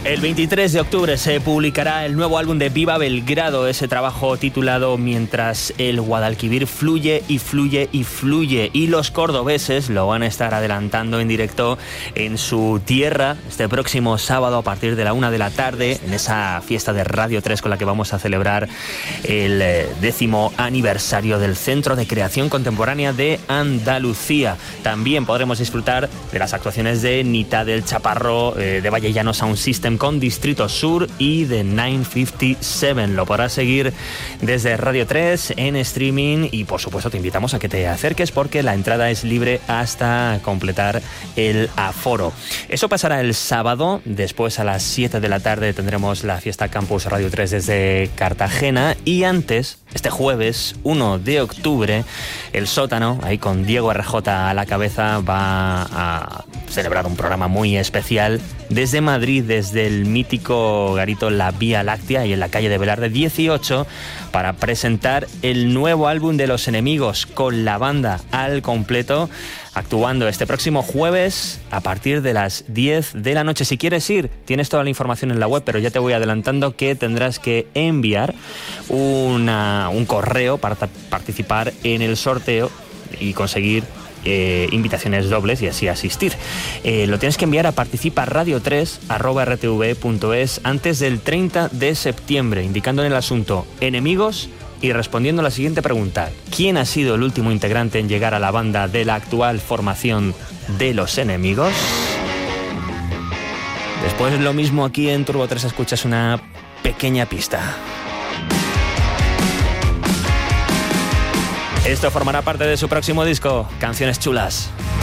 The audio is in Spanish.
El 23 de octubre se publicará el nuevo álbum de Viva Belgrado, ese trabajo titulado Mientras el Guadalquivir fluye y fluye y fluye. Y los cordobeses lo van a estar adelantando en directo en su tierra este próximo sábado a partir de la 1 de la tarde, en esa fiesta de Radio 3 con la que vamos a celebrar el 10º aniversario del Centro de Creación Contemporánea de Andalucía. También podremos disfrutar de las actuaciones de Nita del Chaparro, de Vallellano Sound System con Distrito Sur y de 957. Lo podrás seguir desde Radio 3 en streaming y por supuesto te invitamos a que te acerques porque la entrada es libre hasta completar el aforo. Eso pasará el sábado. Después a las 7 de la tarde tendremos la fiesta Campus Radio 3 desde Cartagena y antes, este jueves 1 de octubre, el Sótano, ahí con Diego RJ a la cabeza, va a celebrar un programa muy especial desde Madrid, desde el mítico garito La Vía Láctea y en la calle de Velarde 18, para presentar el nuevo álbum de Los Enemigos con la banda al completo, actuando este próximo jueves a partir de las 10 de la noche. Si quieres ir, tienes toda la información en la web, pero ya te voy adelantando que tendrás que enviar un correo para participar en el sorteo y conseguir invitaciones dobles y así asistir. Lo tienes que enviar a participarradio3@rtv.es antes del 30 de septiembre, indicando en el asunto enemigos y respondiendo a la siguiente pregunta: ¿quién ha sido el último integrante en llegar a la banda de la actual formación de Los Enemigos? Después lo mismo aquí en Turbo 3, escuchas una pequeña pista. Esto formará parte de su próximo disco, Canciones Chulas.